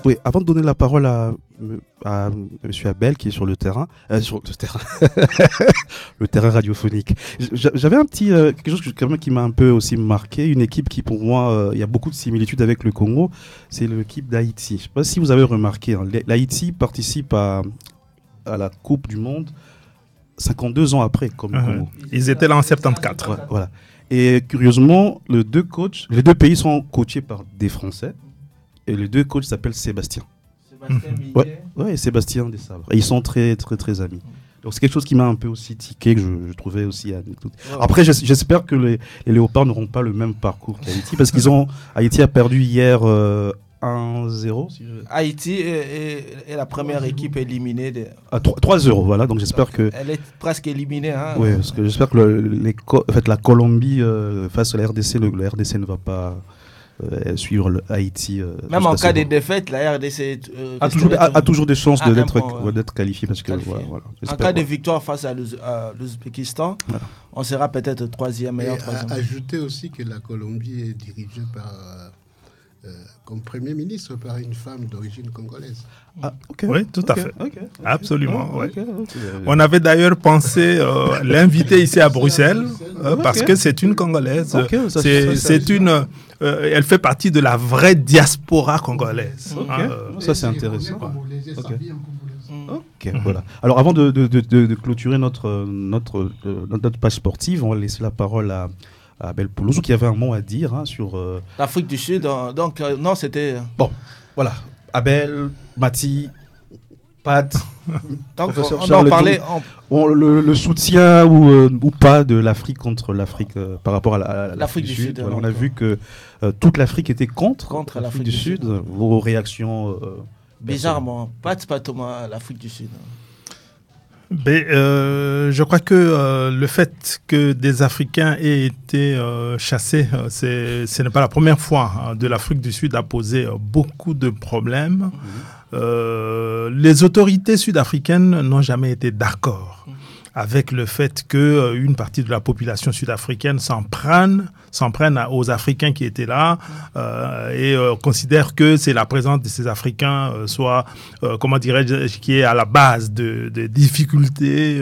Oui, avant de donner la parole à M. Abel qui est sur le terrain, le terrain radiophonique. J'avais un petit quelque chose quand même qui m'a un peu aussi marqué, une équipe qui pour moi il y a beaucoup de similitudes avec le Congo, c'est l'équipe d'Haïti. Je ne sais pas si vous avez remarqué, hein, l'Haïti participe à la Coupe du Monde 52 ans après, comme le Congo. Ils étaient là en 74. Ouais, voilà. Et curieusement, les deux pays sont coachés par des Français. Et les deux coachs s'appellent Sébastien. Ouais, Sébastien Desabre. Et ils sont très, très, très amis. Donc c'est quelque chose qui m'a un peu aussi tiqué, que je trouvais aussi anecdotique. Après, j'espère que les Léopards n'auront pas le même parcours qu'Haïti, parce Haïti a perdu hier 1-0. Haïti est la première équipe éliminée. 3-0, voilà. Donc j'espère que... Elle est presque éliminée. Hein. Oui, parce que j'espère que la Colombie, face à la RDC, la RDC ne va pas... suivre Haïti. Même en cas de défaite, la RDC a toujours des chances d'être qualifiée. Parce que, voilà, en cas de victoire face à l'Ouzbékistan, on sera peut-être troisième. Ajouter aussi que la Colombie est dirigée comme Premier ministre par une femme d'origine congolaise. Ah, okay. Oui, tout à fait. Absolument. On avait d'ailleurs pensé l'inviter ici à Bruxelles parce que c'est une Congolaise. Elle fait partie de la vraie diaspora congolaise. Ça, c'est intéressant. Voilà. Alors, avant de clôturer notre page sportive, on va laisser la parole à Abel Poulouzou qui avait un mot à dire sur... l'Afrique du Sud, donc non, c'était... Bon, voilà. Abel, Mati, Pat, donc on en parlait... Le soutien ou pas de l'Afrique contre l'Afrique par rapport à l'Afrique du Sud. Voilà, on a vu que toute l'Afrique était contre l'Afrique du Sud. Vos réactions... bizarrement, Pat Thomas, l'Afrique du Sud. Je crois que le fait que des Africains aient été chassés, ce n'est pas la première fois de l'Afrique du Sud a posé beaucoup de problèmes. Les autorités sud-africaines n'ont jamais été d'accord avec le fait qu'une partie de la population sud-africaine s'en prenne aux Africains qui étaient là et considère que c'est la présence de ces Africains qui est à la base des difficultés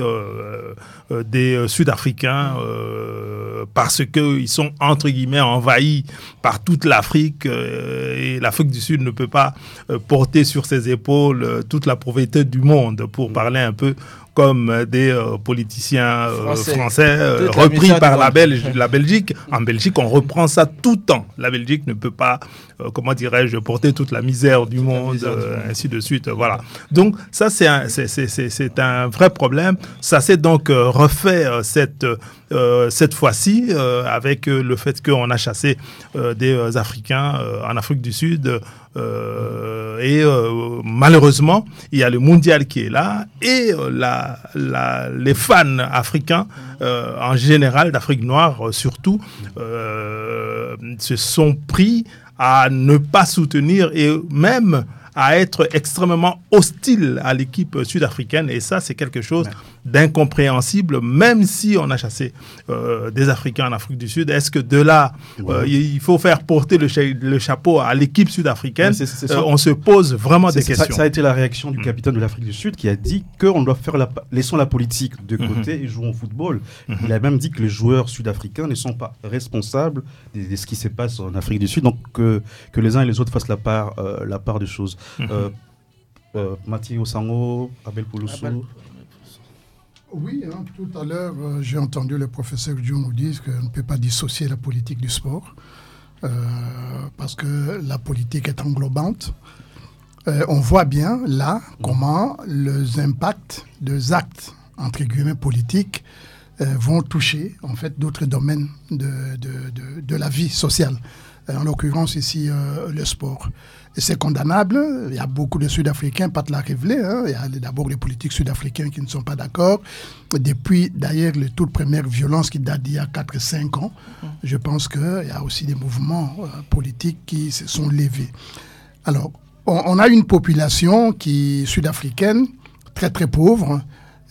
des Sud-Africains parce qu'ils sont entre guillemets envahis par toute l'Afrique et l'Afrique du Sud ne peut pas porter sur ses épaules toute la pauvreté du monde, pour parler un peu comme des politiciens français repris par la Belgique. En Belgique, on reprend ça tout le temps. La Belgique ne peut pas, porter toute la misère du monde, ainsi de suite. Voilà. Donc, ça, c'est un vrai problème. Ça s'est donc refait cette fois-ci avec le fait qu'on a chassé des Africains en Afrique du Sud. Et malheureusement, il y a le mondial qui est là et les fans africains en général, d'Afrique noire surtout, se sont pris à ne pas soutenir et même à être extrêmement hostile à l'équipe sud-africaine. Et ça, c'est quelque chose d'incompréhensible, même si on a chassé des Africains en Afrique du Sud. Est-ce que de là, il faut faire porter le chapeau à l'équipe sud-africaine? On se pose vraiment des questions. Ça a été la réaction du capitaine de l'Afrique du Sud qui a dit qu'on doit laissons la politique de côté et jouons au football. Il a même dit que les joueurs sud-africains ne sont pas responsables de ce qui se passe en Afrique du Sud, donc que les uns et les autres fassent la part des choses. Mathieu Osango, Abel Poulouzou. Oui, tout à l'heure, j'ai entendu le professeur Diou nous dire qu'on ne peut pas dissocier la politique du sport parce que la politique est englobante. On voit bien là comment les impacts des actes, entre guillemets, politiques vont toucher en fait d'autres domaines de la vie sociale. En l'occurrence ici, le sport. Et c'est condamnable. Il y a beaucoup de Sud-Africains, pas de la révéler. Il y a d'abord les politiques sud-africains qui ne sont pas d'accord. Depuis, d'ailleurs, les toutes premières violences qui datent d'il y a 4-5 ans, je pense qu'il y a aussi des mouvements politiques qui se sont levés. Alors, on a une population sud-africaine, très très pauvre.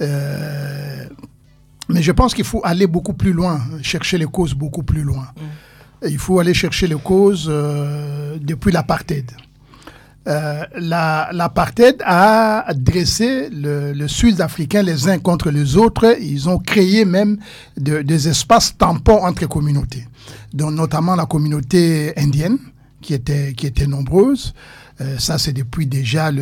Mais je pense qu'il faut aller beaucoup plus loin, chercher les causes beaucoup plus loin. Il faut aller chercher les causes depuis l'apartheid. l'apartheid a dressé le Sud-Africain les uns contre les autres. Ils ont créé même des espaces tampons entre communautés, dont notamment la communauté indienne, qui était nombreuse. Ça, c'est depuis déjà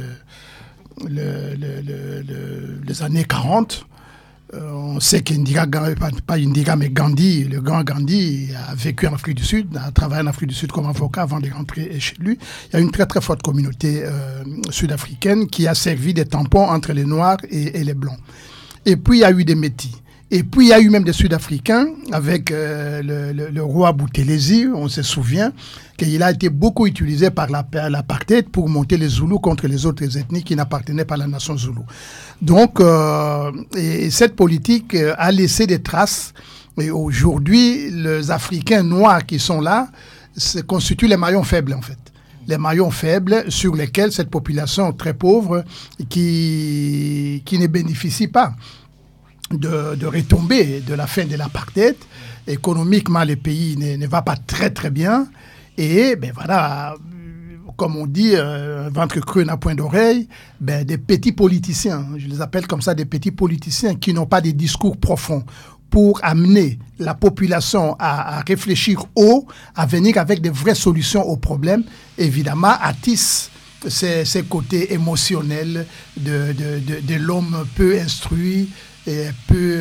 les années 40. On sait qu'Indira, pas Indira, mais Gandhi, le grand Gandhi, a vécu en Afrique du Sud, a travaillé en Afrique du Sud comme avocat avant de rentrer chez lui. Il y a une très très forte communauté sud-africaine qui a servi des tampons entre les Noirs et les Blancs. Et puis il y a eu des Métis. Et puis il y a eu même des Sud-Africains avec le roi Buthelezi, on se souvient qu'il a été beaucoup utilisé par l'apartheid pour monter les Zoulous contre les autres ethnies qui n'appartenaient pas à la nation Zoulou. Donc et cette politique a laissé des traces. Et aujourd'hui, les Africains noirs qui sont là constituent les maillons faibles en fait. Les maillons faibles sur lesquels cette population très pauvre qui ne bénéficie pas de retomber de la fin de l'apartheid. Économiquement, le pays ne va pas très très bien. Et ben voilà, comme on dit, ventre creux n'a point d'oreille, ben des petits politiciens, je les appelle comme ça, des petits politiciens qui n'ont pas des discours profonds pour amener la population à réfléchir haut, à venir avec de vraies solutions aux problèmes, évidemment, attissent ces côtés émotionnels de l'homme peu instruit, et peu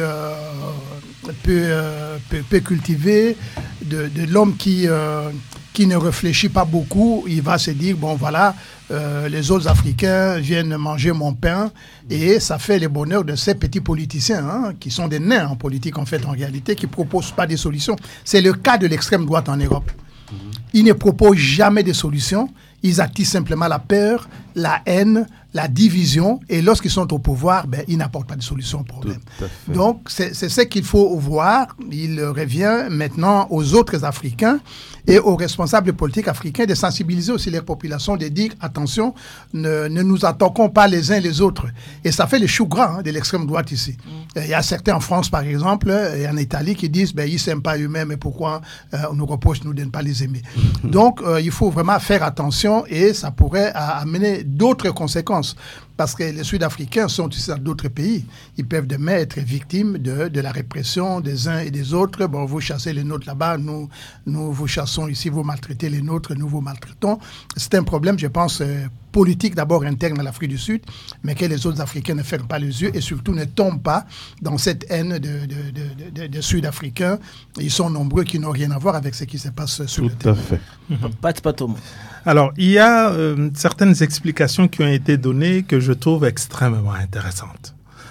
cultivé, de l'homme qui ne réfléchit pas beaucoup. Il va se dire, bon voilà, les autres Africains viennent manger mon pain, et ça fait le bonheur de ces petits politiciens, qui sont des nains en politique en fait, en réalité, qui ne proposent pas des solutions. C'est le cas de l'extrême droite en Europe. Ils ne proposent jamais de solutions, ils attisent simplement la peur, la haine, la division, et lorsqu'ils sont au pouvoir, ben, ils n'apportent pas de solution au problème. Donc, c'est ce qu'il faut voir. Il revient maintenant aux autres Africains et aux responsables politiques africains de sensibiliser aussi les populations, de dire, attention, ne nous attaquons pas les uns les autres. Et ça fait le chou gras de l'extrême droite ici. Il y a certains en France, par exemple, et en Italie, qui disent, ben, ils ne s'aiment pas eux-mêmes, et pourquoi on nous reproche de ne pas les aimer. Donc, il faut vraiment faire attention, et ça pourrait amener d'autres conséquences. Parce que les Sud-Africains sont aussi dans d'autres pays. Ils peuvent demain être victimes de la répression des uns et des autres. Bon, vous chassez les nôtres là-bas, nous vous chassons ici, vous maltraitez les nôtres, nous vous maltraitons. C'est un problème, je pense, politique d'abord interne à l'Afrique du Sud, mais que les autres Africains ne ferment pas les yeux et surtout ne tombent pas dans cette haine de Sud-Africains. Ils sont nombreux qui n'ont rien à voir avec ce qui se passe sur le terrain. Tout à fait. Pas Thomas. Alors, il y a certaines explications qui ont été données que je trouve extrêmement intéressantes.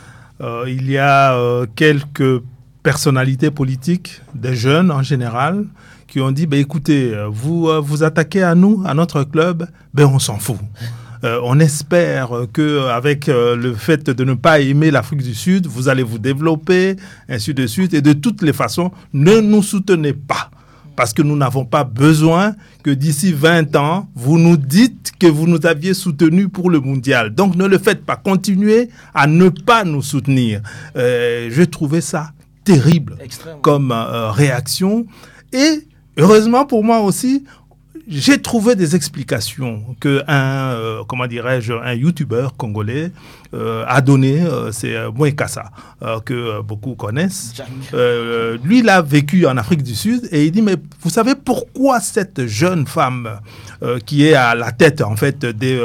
Il y a quelques personnalités politiques, des jeunes en général, qui ont dit, écoutez, vous attaquez à nous, à notre club, on s'en fout. On espère qu'avec le fait de ne pas aimer l'Afrique du Sud, vous allez vous développer, ainsi de suite. Et de toutes les façons, ne nous soutenez pas. Parce que nous n'avons pas besoin que d'ici 20 ans, vous nous dites que vous nous aviez soutenus pour le mondial. Donc ne le faites pas. Continuez à ne pas nous soutenir. Je trouvais ça terrible comme réaction. Et heureusement pour moi aussi, j'ai trouvé des explications que un youtubeur congolais a donné, c'est Mouekassa, que beaucoup connaissent. Lui, il a vécu en Afrique du Sud et il dit, mais vous savez pourquoi cette jeune femme qui est à la tête en fait des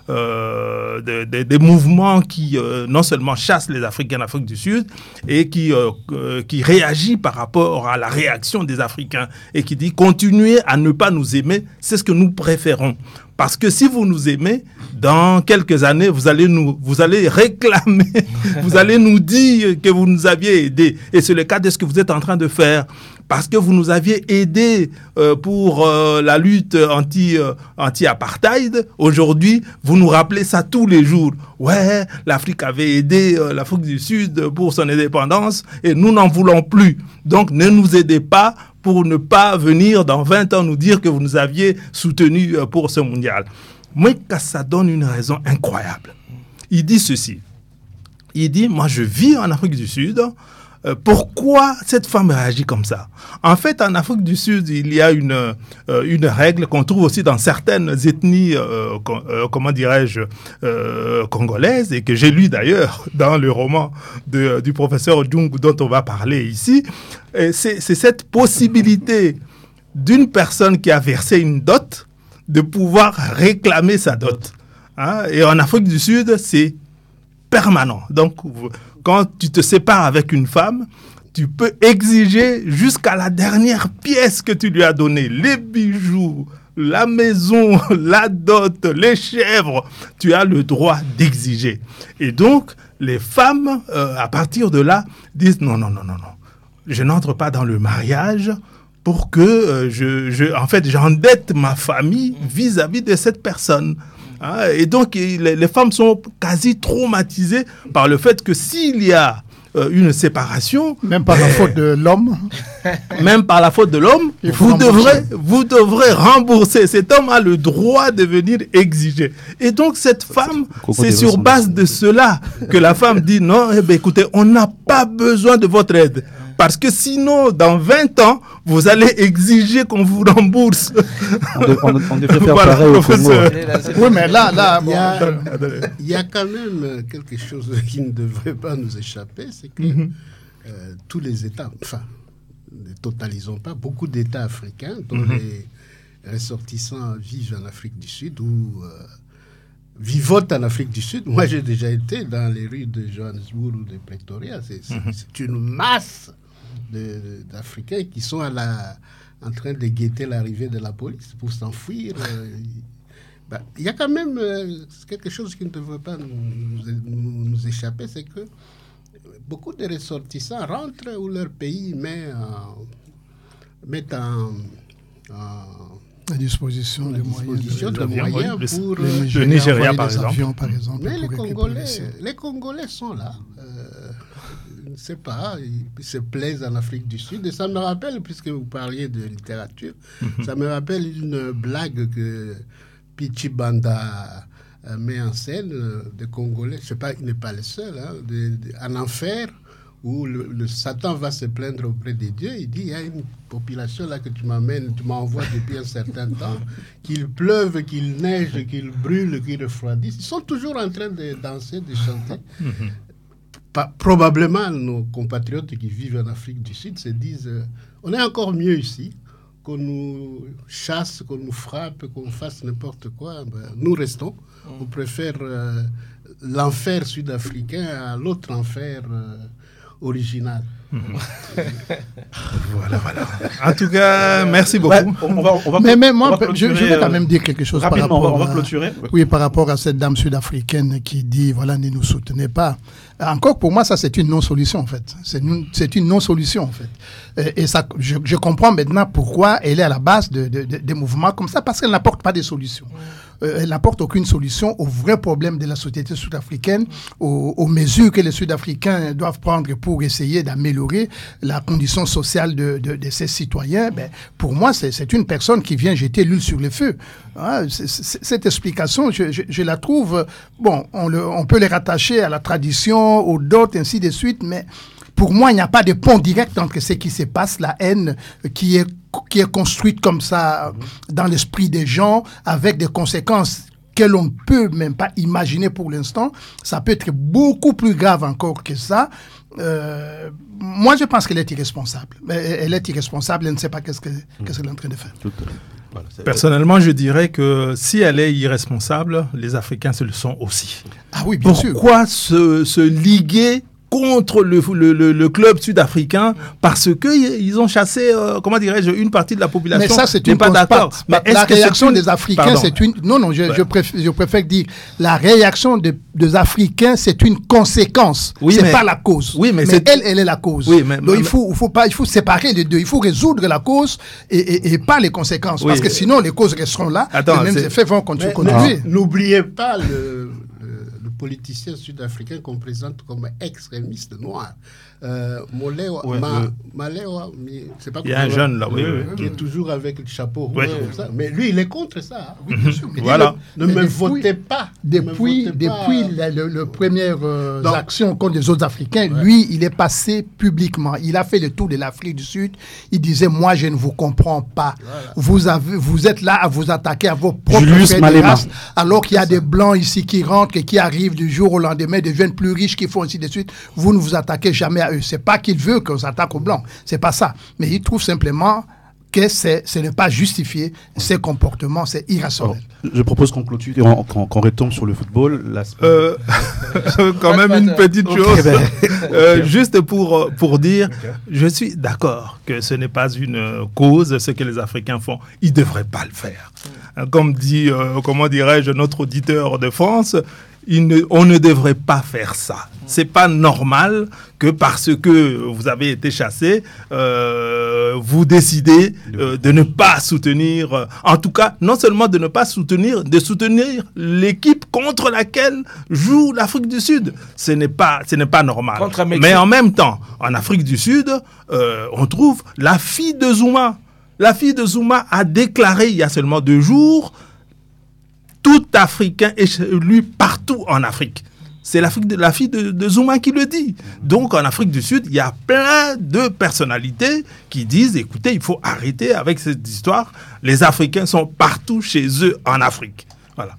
mouvements qui non seulement chassent les Africains d'Afrique du Sud et qui réagit par rapport à la réaction des Africains et qui dit, continuez à ne pas nous aimer, c'est ce que nous préférons. Parce que si vous nous aimez, dans quelques années, vous allez réclamer, vous allez nous dire que vous nous aviez aidés. Et c'est le cas de ce que vous êtes en train de faire. Parce que vous nous aviez aidés pour la lutte anti-apartheid. Aujourd'hui, vous nous rappelez ça tous les jours. Ouais, l'Afrique avait aidé l'Afrique du Sud pour son indépendance et nous n'en voulons plus. Donc, ne nous aidez pas pour ne pas venir dans 20 ans nous dire que vous nous aviez soutenus pour ce mondial. Moi, ça donne une raison incroyable. Il dit ceci. Il dit, moi je vis en Afrique du Sud, Pourquoi cette femme réagit comme ça? En fait, en Afrique du Sud, il y a une règle qu'on trouve aussi dans certaines ethnies, congolaises, et que j'ai lu d'ailleurs dans le roman du professeur Jung dont on va parler ici. C'est cette possibilité d'une personne qui a versé une dot de pouvoir réclamer sa dot. Hein? Et en Afrique du Sud, c'est permanent. Donc, quand tu te sépares avec une femme, tu peux exiger jusqu'à la dernière pièce que tu lui as donnée, les bijoux, la maison, la dot, les chèvres, tu as le droit d'exiger. Et donc, les femmes, à partir de là, disent non, je n'entre pas dans le mariage pour que j'endette ma famille vis-à-vis de cette personne. Hein? Et donc, les femmes sont quasi traumatisées par le fait que s'il y a une séparation... Même par la faute de l'homme. Même par la faute de l'homme, vous devrez rembourser. Cet homme a le droit de venir exiger. Et donc, cette femme, c'est sur base de cela que la femme dit non, écoutez, on n'a pas besoin de votre aide. Parce que sinon, dans 20 ans, vous allez exiger qu'on vous rembourse. On devrait faire pareil au Congo. Oui, mais là, il y a quand même quelque chose qui ne devrait pas nous échapper, c'est que tous les États, enfin, ne totalisons pas, beaucoup d'États africains dont les ressortissants vivent en Afrique du Sud ou vivotent en Afrique du Sud. Moi, j'ai déjà été dans les rues de Johannesburg ou de Pretoria. C'est une masse d'Africains qui sont en train de guetter l'arrivée de la police pour s'enfuir. Il y a quand même quelque chose qui ne devrait pas nous échapper, c'est que beaucoup de ressortissants rentrent où leur pays met à disposition des moyens pour le Nigeria, par exemple. Mais les Congolais sont là. Je ne sais pas, ils se plaisent en Afrique du Sud. Et ça me rappelle, puisque vous parliez de littérature, ça me rappelle une blague que Pichi Banda met en scène de Congolais. Je sais pas, il n'est pas le seul. En enfer, où le Satan va se plaindre auprès de Dieu. Il dit, il y a une population là que tu m'envoies depuis un certain temps, qu'il pleuve, qu'il neige, qu'il brûle, qu'il refroidisse. Ils sont toujours en train de danser, de chanter. Probablement, nos compatriotes qui vivent en Afrique du Sud se disent, on est encore mieux ici, qu'on nous chasse, qu'on nous frappe, qu'on fasse n'importe quoi. Nous restons. On préfère l'enfer sud-africain à l'autre enfer original. Voilà. En tout cas, merci beaucoup. Mais moi, je vais quand même dire quelque chose rapidement, on va clôturer. Oui, par rapport à cette dame sud-africaine qui dit, voilà, ne nous soutenez pas. Encore, pour moi, ça, c'est une non-solution, en fait. C'est une non-solution, en fait. Et ça, je comprends maintenant pourquoi elle est à la base des mouvements comme ça, parce qu'elle n'apporte pas de solutions. Elle n'apporte aucune solution aux vrais problèmes de la société sud-africaine, aux mesures que les Sud-Africains doivent prendre pour essayer d'améliorer la condition sociale de ses citoyens. Pour moi, c'est une personne qui vient jeter l'huile sur le feu. Cette explication, je la trouve... Bon, on peut les rattacher à la tradition, aux dots, ainsi de suite, mais pour moi, il n'y a pas de pont direct entre ce qui se passe, la haine qui est construite comme ça dans l'esprit des gens, avec des conséquences que l'on ne peut même pas imaginer pour l'instant. Ça peut être beaucoup plus grave encore que ça. Moi, je pense qu'elle est irresponsable. Elle est irresponsable, elle ne sait pas qu'est-ce qu'elle est en train de faire. Personnellement, je dirais que si elle est irresponsable, les Africains se le sont aussi. Ah oui, bien sûr. Pourquoi se liguer contre le club sud-africain parce qu'ils ont chassé, comment dirais-je, une partie de la population. Mais ça, c'est une pas d'accord. Mais la réaction des Africains, c'est une... Non, je préfère dire, la réaction des Africains, c'est une conséquence. Oui, c'est pas la cause. Oui, mais elle est la cause. Oui, donc, il faut séparer les deux. Il faut résoudre la cause et pas les conséquences. Oui, parce que sinon, les causes resteront là. Les mêmes effets vont continuer. N'oubliez pas le politiciens sud-africains qu'on présente comme extrémistes noirs. Molewa, Malewa, c'est pas. Il y a un jeune là, qui est toujours avec le chapeau rouge comme ça. Mais lui, il est contre ça. Oui, bien sûr. Voilà. Ne me votez pas. Depuis les premières actions contre les autres Africains, lui, il est passé publiquement. Il a fait le tour de l'Afrique du Sud. Il disait, moi, je ne vous comprends pas. Voilà. Vous êtes là à vous attaquer à vos propres frères de race, alors qu'il y a des Blancs ici qui rentrent et qui arrivent du jour au lendemain, deviennent plus riches, qui font ainsi de suite. Vous ne vous attaquez jamais à eux. C'est pas qu'il veut qu'on s'attaque aux Blancs. C'est pas ça. Mais il trouve simplement que ce n'est pas justifié, ces comportements, c'est irrationnel. Je propose qu'on clôture, qu'on retombe sur le football. Quand même une petite chose, juste pour dire, je suis d'accord que ce n'est pas une cause, ce que les Africains font. Ils ne devraient pas le faire. Comme dit, comment dirais-je, notre auditeur de France, on ne devrait pas faire ça. C'est pas normal que parce que vous avez été chassé, vous décidez de ne pas soutenir, en tout cas, non seulement de ne pas soutenir, de soutenir l'équipe contre laquelle joue l'Afrique du Sud. Ce n'est pas normal. Mais en même temps, en Afrique du Sud, on trouve la fille de Zuma. La fille de Zuma a déclaré il y a seulement 2 jours, tout Africain est élu partout en Afrique. C'est la fille de Zuma qui le dit. Donc, en Afrique du Sud, il y a plein de personnalités qui disent, écoutez, il faut arrêter avec cette histoire. Les Africains sont partout chez eux en Afrique. Voilà.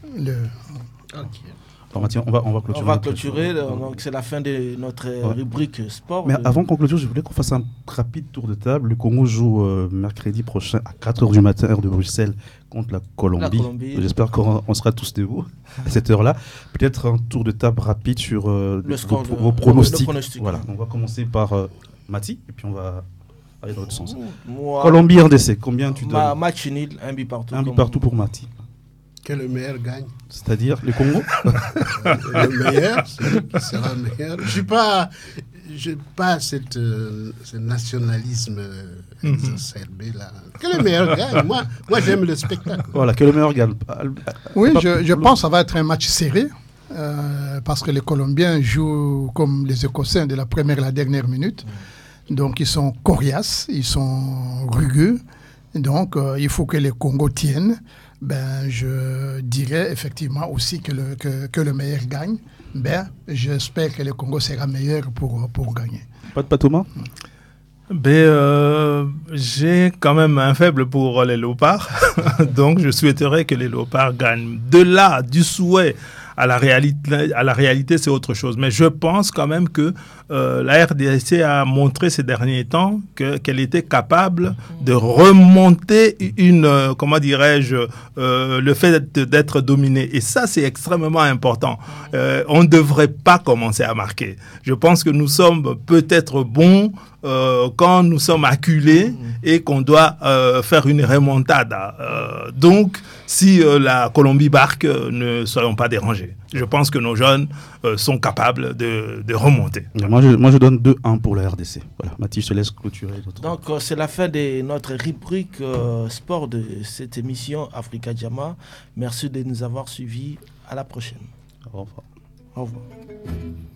On va clôturer. On va clôturer. Donc, c'est la fin de notre rubrique sport. Mais avant qu'on clôture, je voulais qu'on fasse un rapide tour de table. Le Congo joue mercredi prochain à 4h du matin, heure de Bruxelles, contre la Colombie. J'espère qu'on sera tous debout à cette heure-là. Peut-être un tour de table rapide sur vos pronostics. Voilà. On va commencer par Mati, et puis on va aller dans l'autre sens. Colombie RDC, combien tu donnes? Match nul, un but partout. Un but partout pour Mati. Que le meilleur gagne. C'est-à-dire le Congo. Le meilleur, celui qui sera meilleur. Je n'ai pas ce nationalisme exacerbé là. Que le meilleur gagne. Moi, j'aime le spectacle. Voilà, que le meilleur gagne. Oui, je pense que ça va être un match serré. Parce que les Colombiens jouent comme les Écossais de la première à la dernière minute. Donc, ils sont coriaces, ils sont rugueux. Donc, il faut que les Congos tiennent. Je dirais effectivement aussi que le meilleur gagne. J'espère que le Congo sera meilleur pour gagner. Pas de Thomas? J'ai quand même un faible pour les léopards. Donc, je souhaiterais que les léopards gagnent. De là, du souhait à la réalité, c'est autre chose. Mais je pense quand même que la RDC a montré ces derniers temps qu'elle était capable de remonter le fait d'être dominée. Et ça, c'est extrêmement important. On ne devrait pas commencer à marquer. Je pense que nous sommes peut-être bons quand nous sommes acculés et qu'on doit faire une remontada. Donc, si la Colombie marque, ne soyons pas dérangés. Je pense que nos jeunes sont capables de remonter. Moi, je donne 2-1 pour la RDC. Voilà, Mathis, je te laisse clôturer. Donc, c'est la fin de notre rubrique sport de cette émission Africa Jama. Merci de nous avoir suivis. À la prochaine. Au revoir. Au revoir.